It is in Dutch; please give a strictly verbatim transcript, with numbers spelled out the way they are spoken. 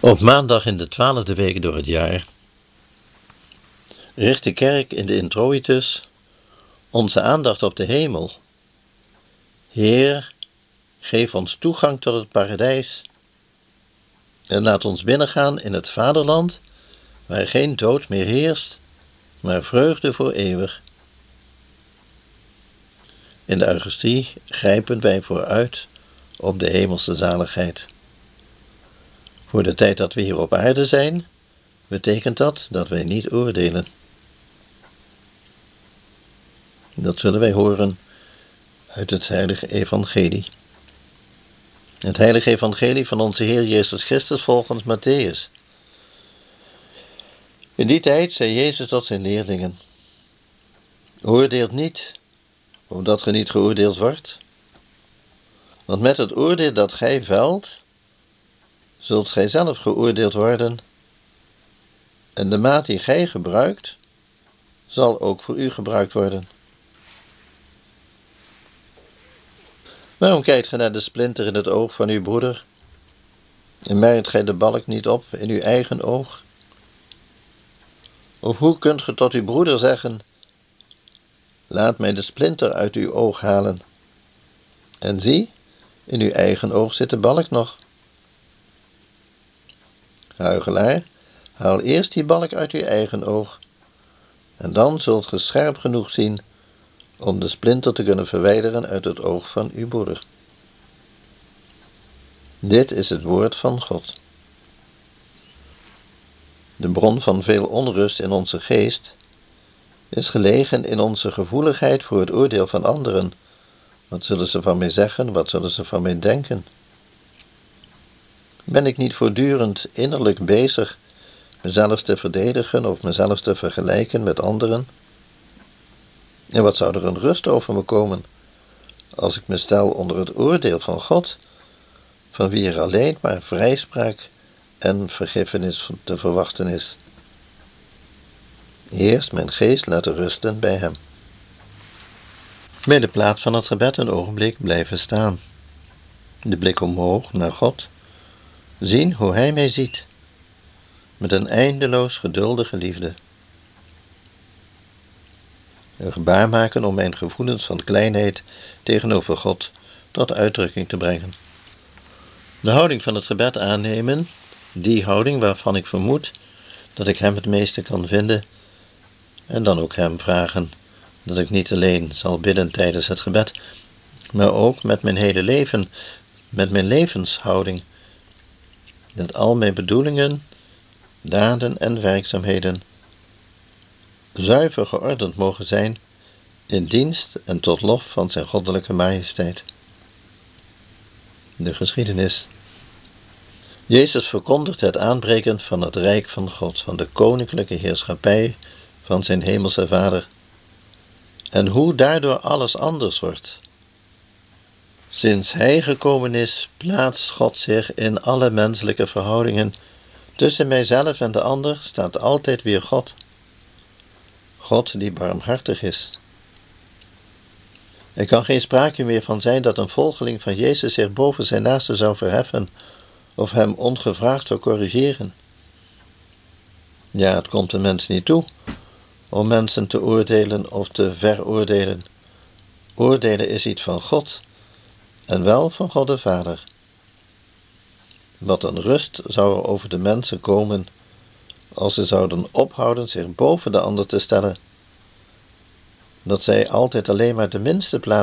Op maandag in de twaalfde week door het jaar richt de kerk in de introitus onze aandacht op de hemel. Heer, geef ons toegang tot het paradijs en laat ons binnengaan in het vaderland waar geen dood meer heerst, maar vreugde voor eeuwig. In de Eucharistie grijpen wij vooruit op de hemelse zaligheid. Voor de tijd dat we hier op aarde zijn, betekent dat dat wij niet oordelen. Dat zullen wij horen uit het heilige evangelie. Het heilige evangelie van onze Heer Jezus Christus volgens Matthäus. In die tijd zei Jezus tot zijn leerlingen: oordeelt niet, opdat ge niet geoordeeld wordt. Want met het oordeel dat gij velt, zult gij zelf geoordeeld worden, en de maat die gij gebruikt, zal ook voor u gebruikt worden. Waarom kijkt gij naar de splinter in het oog van uw broeder, en merkt gij de balk niet op in uw eigen oog? Of hoe kunt ge tot uw broeder zeggen: laat mij de splinter uit uw oog halen, en zie, in uw eigen oog zit de balk nog? Huichelaar, haal eerst die balk uit uw eigen oog, en dan zult ge scherp genoeg zien om de splinter te kunnen verwijderen uit het oog van uw broeder. Dit is het woord van God. De bron van veel onrust in onze geest is gelegen in onze gevoeligheid voor het oordeel van anderen. Wat zullen ze van mij zeggen? Wat zullen ze van mij denken? Ben ik niet voortdurend innerlijk bezig mezelf te verdedigen of mezelf te vergelijken met anderen? En wat zou er een rust over me komen als ik me stel onder het oordeel van God, van wie er alleen maar vrijspraak en vergiffenis te verwachten is? Eerst mijn geest laten rusten bij hem. Bij de plaats van het gebed een ogenblik blijven staan. De blik omhoog naar God. Zien hoe hij mij ziet. Met een eindeloos geduldige liefde. Een gebaar maken om mijn gevoelens van kleinheid tegenover God tot uitdrukking te brengen. De houding van het gebed aannemen, die houding waarvan ik vermoed dat ik hem het meeste kan vinden, en dan ook hem vragen dat ik niet alleen zal bidden tijdens het gebed, maar ook met mijn hele leven, met mijn levenshouding, dat al mijn bedoelingen, daden en werkzaamheden zuiver geordend mogen zijn in dienst en tot lof van zijn goddelijke majesteit. De geschiedenis. Jezus verkondigt het aanbreken van het rijk van God, van de koninklijke heerschappij van zijn hemelse Vader, en hoe daardoor alles anders wordt. Sinds hij gekomen is, plaatst God zich in alle menselijke verhoudingen. Tussen mijzelf en de ander staat altijd weer God. God die barmhartig is. Er kan geen sprake meer van zijn dat een volgeling van Jezus zich boven zijn naaste zou verheffen of hem ongevraagd zou corrigeren. Ja, het komt de mens niet toe om mensen te oordelen of te veroordelen. Oordelen is iets van God en wel van God de Vader. Wat een rust zou er over de mensen komen als ze zouden ophouden zich boven de ander te stellen, dat zij altijd alleen maar de minste plaats